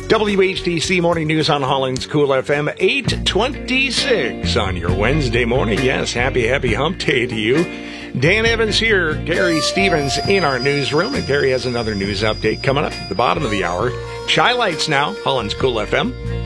WHDC Morning News on Holland's Cool FM, 8:26 on your Wednesday morning. Yes, happy hump day to you. Dan Evans here, Gary Stevens in our newsroom, and Gary has another news update coming up at the bottom of the hour. Shy Lights now, Holland's Cool FM.